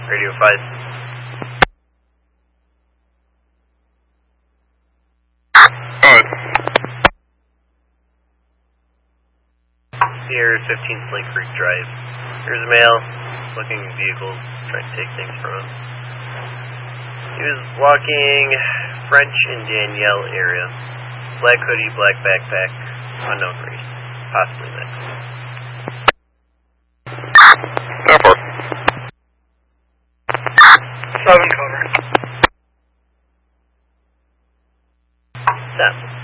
Radio 5. Here, 15th Lake Creek Drive. Here's a male, looking vehicles, trying to take things from him. He was walking French and Danielle area. Black hoodie, black backpack, unknown race. Possibly mixed. 10-4. 7 cover. 10.